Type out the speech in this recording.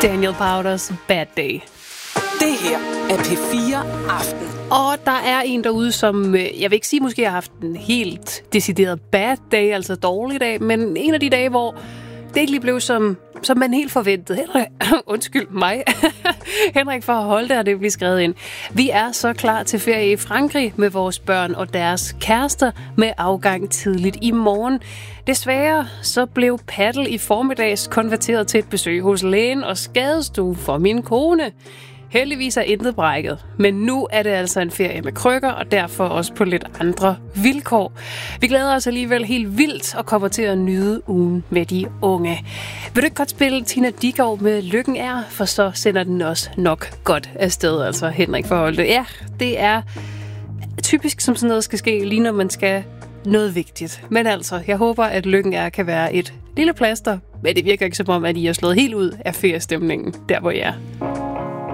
Daniel Powders Bad Day. Det her er P4 Aften. Og der er en derude, som jeg vil ikke sige, måske har haft en helt decideret bad day, altså dårlig dag, men en af de dage, hvor det ikke lige blev som man helt forventede. Undskyld mig. Henrik, for at holde det, og det bliver skrevet ind. Vi er så klar til ferie i Frankrig med vores børn og deres kærester med afgang tidligt i morgen. Desværre så blev paddle i formiddags konverteret til et besøg hos lægen og skadestue for min kone. Heldigvis er intet brækket, men nu er det altså en ferie med krykker, og derfor også på lidt andre vilkår. Vi glæder os alligevel helt vildt og kommer til at nyde ugen med de unge. Vil du ikke godt spille Tina Dickow med Lykken er, for så sender den også nok godt afsted, altså Henrik Forholde. Ja, det er typisk, som sådan noget skal ske, lige når man skal noget vigtigt. Men altså, jeg håber, at Lykken er kan være et lille plaster, men det virker ikke som om, at I er slået helt ud af feriestemningen, der hvor I er.